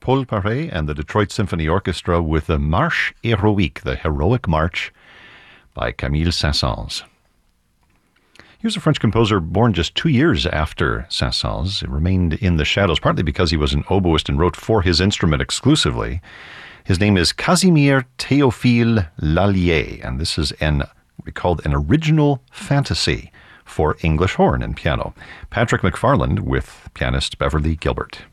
Paul Paré and the Detroit Symphony Orchestra with the Marche Héroïque, the Heroic March by Camille Saint-Saëns. He was a French composer born just 2 years after Saint-Saëns. He remained in the shadows, partly because he was an oboist and wrote for his instrument exclusively. His name is Casimir Théophile Lallier, and this is what we called an original fantasy for English horn and piano. Patrick McFarland with pianist Beverly Gilbert.